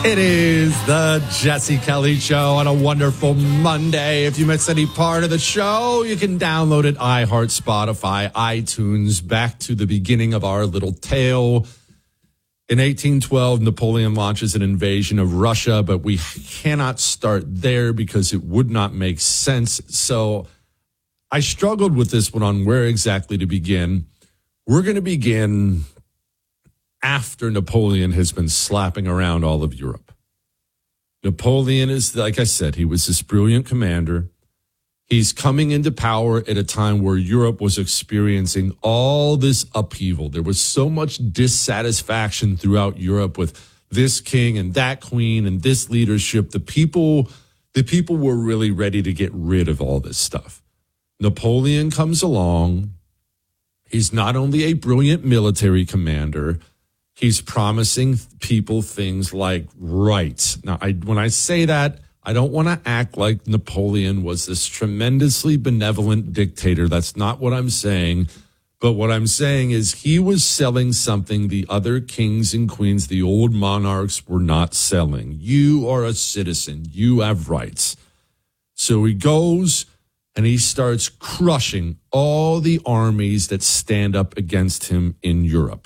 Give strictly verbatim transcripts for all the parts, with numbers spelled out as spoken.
It is the Jesse Kelly Show on a wonderful Monday. If you missed any part of the show, you can download it, iHeart, Spotify, iTunes. Back to the beginning of our little tale. In eighteen twelve, Napoleon launches an invasion of Russia, but we cannot start there because it would not make sense. So I struggled with this one on where exactly to begin. We're going to begin after Napoleon has been slapping around all of Europe. Napoleon is, like I said, he was this brilliant commander. He's coming into power at a time where Europe was experiencing all this upheaval. There was so much dissatisfaction throughout Europe with this king and that queen and this leadership. The people, the people were really ready to get rid of all this stuff. Napoleon comes along. He's not only a brilliant military commander, he's promising people things like rights. Now, I, when I say that, I don't want to act like Napoleon was this tremendously benevolent dictator. That's not what I'm saying. But what I'm saying is he was selling something the other kings and queens, the old monarchs, were not selling. You are a citizen. You have rights. So he goes and he starts crushing all the armies that stand up against him in Europe.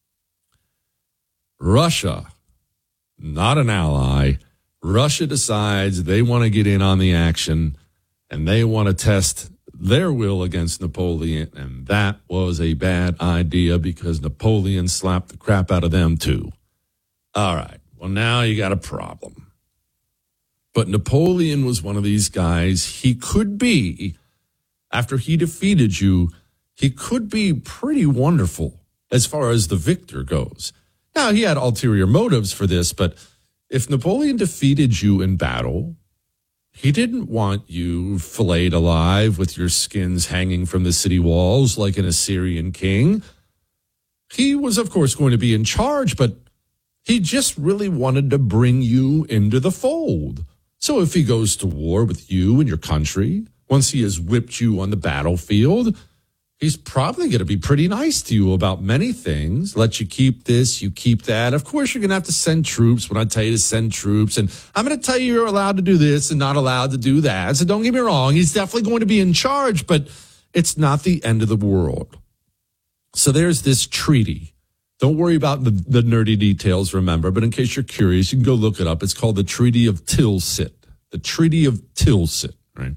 Russia, not an ally. Russia decides they want to get in on the action and they want to test their will against Napoleon. And that was a bad idea because Napoleon slapped the crap out of them too. All right. Well, now you got a problem. But Napoleon was one of these guys. He could be, after he defeated you, he could be pretty wonderful as far as the victor goes. Now, he had ulterior motives for this, but if Napoleon defeated you in battle, he didn't want you filleted alive with your skins hanging from the city walls like an Assyrian king. He was, of course, going to be in charge, but he just really wanted to bring you into the fold. So if he goes to war with you and your country, once he has whipped you on the battlefield, he's probably going to be pretty nice to you about many things. Let you keep this, you keep that. Of course, you're going to have to send troops when I tell you to send troops. And I'm going to tell you you're allowed to do this and not allowed to do that. So don't get me wrong. He's definitely going to be in charge, but it's not the end of the world. So there's this treaty. Don't worry about the, the nerdy details, remember. But in case you're curious, you can go look it up. It's called the Treaty of Tilsit. The Treaty of Tilsit, right?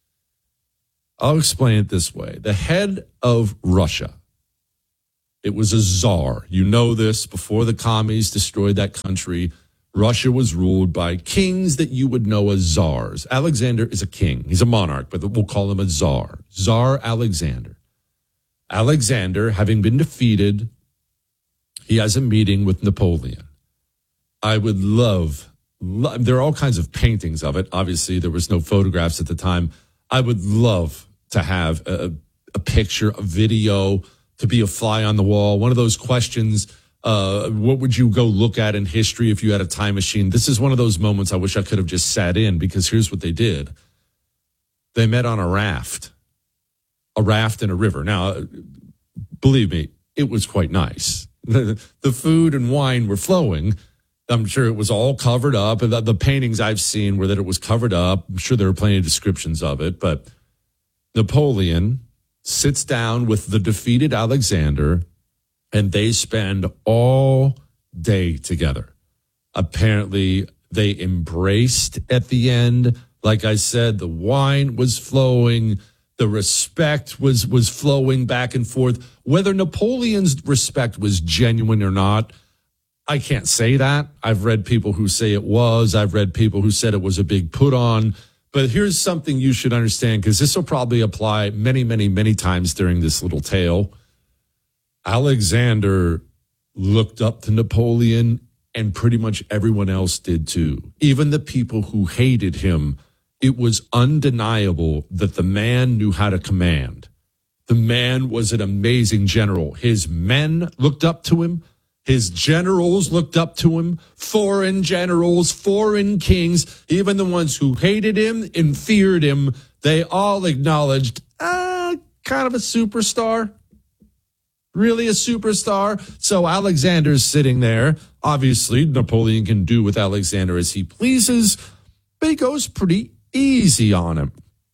I'll explain it this way. The head of Russia, it was a czar. You know this. Before the commies destroyed that country, Russia was ruled by kings that you would know as czars. Alexander is a king. He's a monarch, but we'll call him a czar. Tsar Alexander. Alexander, having been defeated, he has a meeting with Napoleon. I would love, love, there are all kinds of paintings of it. Obviously, there was no photographs at the time. I would love to have a, a picture, a video, to be a fly on the wall. One of those questions, uh, what would you go look at in history if you had a time machine? This is one of those moments I wish I could have just sat in, because here's what they did. They met on a raft, a raft in a river. Now, believe me, it was quite nice. The, the food and wine were flowing. I'm sure it was all covered up. And the, the paintings I've seen were that it was covered up. I'm sure there were plenty of descriptions of it. But Napoleon sits down with the defeated Alexander, and they spend all day together. Apparently, they embraced at the end. Like I said, the wine was flowing. The respect was, was flowing back and forth. Whether Napoleon's respect was genuine or not, I can't say that. I've read people who say it was. I've read people who said it was a big put on. But here's something you should understand, because this will probably apply many, many, many times during this little tale. Alexander looked up to Napoleon, and pretty much everyone else did too. Even the people who hated him, it was undeniable that the man knew how to command. The man was an amazing general. His men looked up to him. His generals looked up to him, foreign generals, foreign kings, even the ones who hated him and feared him, they all acknowledged, ah, kind of a superstar. Really a superstar? So Alexander's sitting there. Obviously, Napoleon can do with Alexander as he pleases, but he goes pretty easy on him.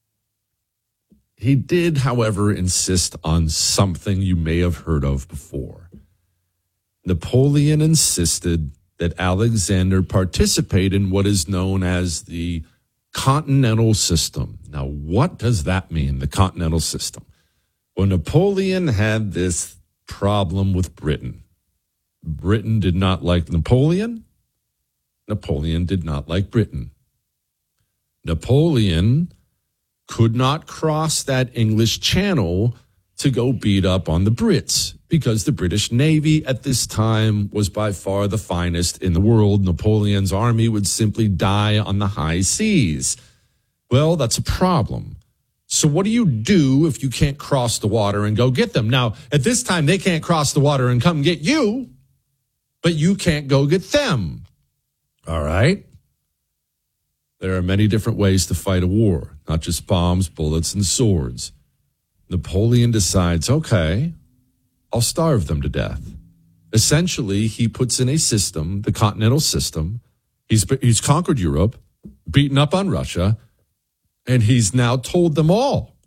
He did, however, insist on something you may have heard of before. Napoleon insisted that Alexander participate in what is known as the continental system. Now, what does that mean, the continental system? Well, Napoleon had this problem with Britain. Britain did not like Napoleon. Napoleon did not like Britain. Napoleon could not cross that English Channel to go beat up on the Brits because the British Navy at this time was by far the finest in the world. Napoleon's army would simply die on the high seas. Well, that's a problem. So what do you do if you can't cross the water and go get them? Now, at this time, they can't cross the water and come get you, but you can't go get them. All right? There are many different ways to fight a war, not just bombs, bullets, and swords. Napoleon decides, okay, I'll starve them to death. Essentially, he puts in a system, the continental system. He's, he's conquered Europe, beaten up on Russia, and he's now told them all,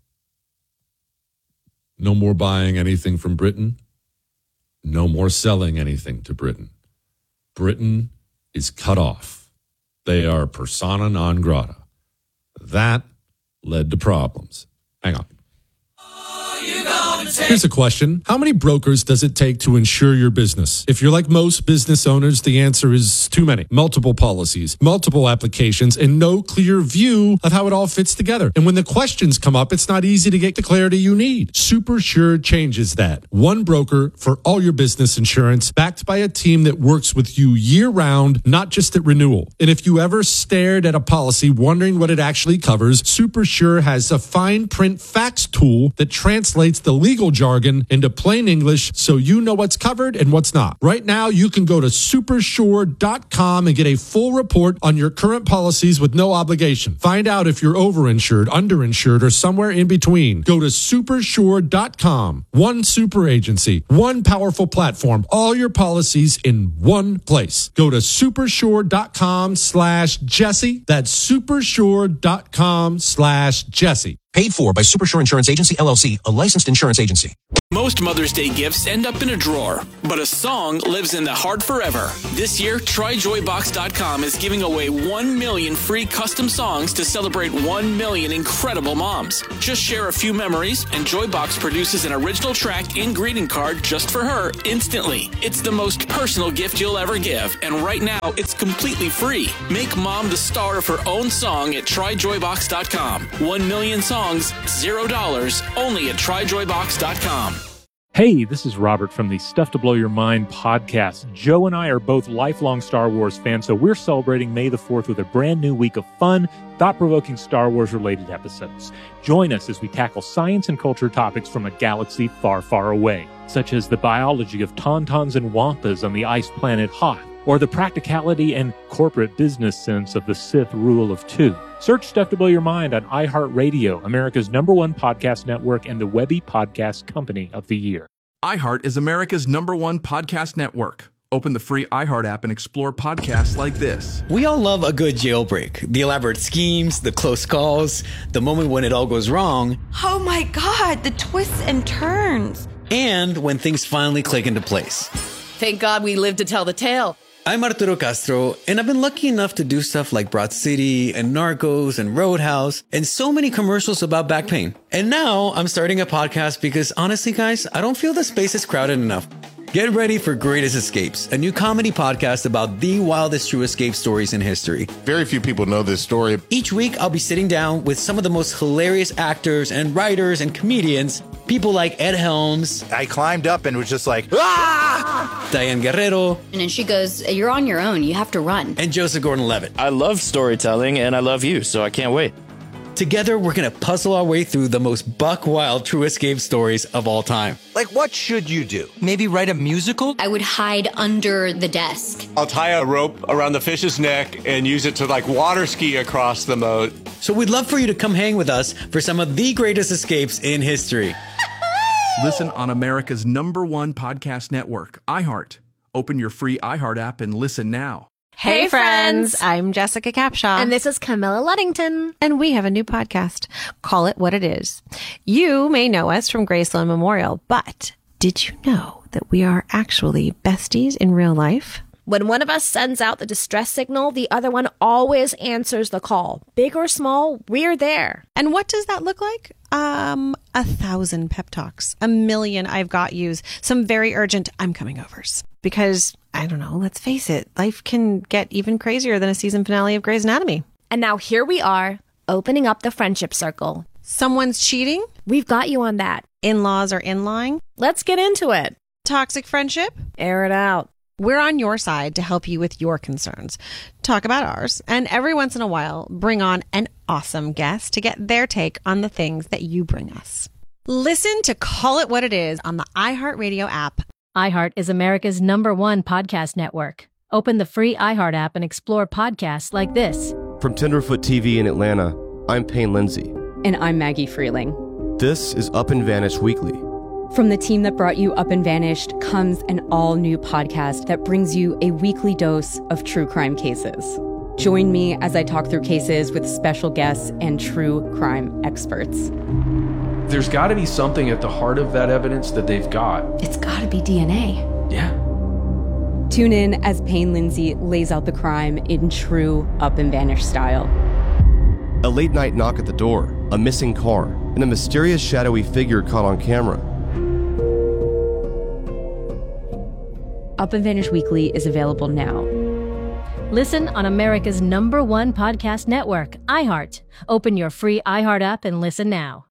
no more buying anything from Britain, no more selling anything to Britain. Britain is cut off. They are persona non grata. That led to problems. Hang on. Here's a question. How many brokers does it take to insure your business? If you're like most business owners, the answer is too many. Multiple policies, multiple applications, and no clear view of how it all fits together. And when the questions come up, it's not easy to get the clarity you need. SuperSure changes that. One broker for all your business insurance, backed by a team that works with you year-round, not just at renewal. And if you ever stared at a policy wondering what it actually covers, SuperSure has a fine print facts tool that translates the legal jargon into plain English so you know what's covered and what's not. Right now, you can go to super sure dot com and get a full report on your current policies with no obligation. Find out if you're overinsured, underinsured, or somewhere in between. Go to super sure dot com. One super agency, one powerful platform, all your policies in one place. Go to super sure dot com slash Jesse. That's super sure dot com slash Jesse. Paid for by SuperSure Insurance Agency, L L C, a licensed insurance agency. Most Mother's Day gifts end up in a drawer, but a song lives in the heart forever. This year, try joy box dot com is giving away one million free custom songs to celebrate one million incredible moms. Just share a few memories, and Joybox produces an original track and greeting card just for her instantly. It's the most personal gift you'll ever give, and right now, it's completely free. Make mom the star of her own song at try joy box dot com. One million songs, zero dollars, only at try joy box dot com. Hey, this is Robert from the Stuff to Blow Your Mind podcast. Joe and I are both lifelong Star Wars fans, so we're celebrating May the fourth with a brand new week of fun, thought-provoking Star Wars-related episodes. Join us as we tackle science and culture topics from a galaxy far, far away, such as the biology of tauntauns and wampas on the ice planet Hoth, or the practicality and corporate business sense of the Sith rule of two. Search Stuff to Blow Your Mind on iHeartRadio, America's number one podcast network and the Webby Podcast Company of the Year. iHeart is America's number one podcast network. Open the free iHeart app and explore podcasts like this. We all love a good jailbreak. The elaborate schemes, the close calls, the moment when it all goes wrong. Oh my God, the twists and turns. And when things finally click into place. Thank God we lived to tell the tale. I'm Arturo Castro, and I've been lucky enough to do stuff like Broad City and Narcos and Roadhouse and so many commercials about back pain. And now I'm starting a podcast because honestly, guys, I don't feel the space is crowded enough. Get ready for Greatest Escapes, a new comedy podcast about the wildest true escape stories in history. Very few people know this story. Each week, I'll be sitting down with some of the most hilarious actors and writers and comedians, people like Ed Helms. I climbed up and was just like, ah! Diane Guerrero. And then she goes, you're on your own. You have to run. And Joseph Gordon-Levitt. I love storytelling, and I love you, so I can't wait. Together, we're going to puzzle our way through the most buck-wild true escape stories of all time. Like, what should you do? Maybe write a musical? I would hide under the desk. I'll tie a rope around the fish's neck and use it to, like, water ski across the moat. So we'd love for you to come hang with us for some of the greatest escapes in history. Listen on America's number one podcast network, iHeart. Open your free iHeart app and listen now. Hey, hey friends. I'm Jessica Capshaw. And this is Camilla Luddington. And we have a new podcast. Call It What It Is. You may know us from Graceland Memorial, but did you know that we are actually besties in real life? When one of us sends out the distress signal, the other one always answers the call. Big or small, we're there. And what does that look like? Um, a thousand pep talks, a million I've got yous, some very urgent I'm coming overs. Because, I don't know, let's face it, life can get even crazier than a season finale of Grey's Anatomy. And now here we are, opening up the friendship circle. Someone's cheating? We've got you on that. In-laws are in-lying? Let's get into it. Toxic friendship? Air it out. We're on your side to help you with your concerns. Talk about ours, and every once in a while, bring on an awesome guest to get their take on the things that you bring us. Listen to Call It What It Is on the iHeartRadio app. iHeart is America's number one podcast network. Open the free iHeart app and explore podcasts like this. From Tenderfoot T V in Atlanta, I'm Payne Lindsay. And I'm Maggie Freeling. This is Up and Vanished Weekly. From the team that brought you Up and Vanished comes an all-new podcast that brings you a weekly dose of true crime cases. Join me as I talk through cases with special guests and true crime experts. There's got to be something at the heart of that evidence that they've got. It's got to be D N A. Yeah. Tune in as Payne Lindsay lays out the crime in true Up and Vanished style. A late-night knock at the door, a missing car, and a mysterious shadowy figure caught on camera. Up and Vanished Weekly is available now. Listen on America's number one podcast network, iHeart. Open your free iHeart app and listen now.